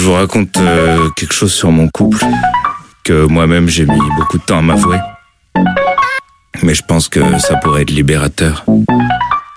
je vous raconte quelque chose sur mon couple que moi-même j'ai mis beaucoup de temps à m'avouer. Mais je pense que ça pourrait être libérateur.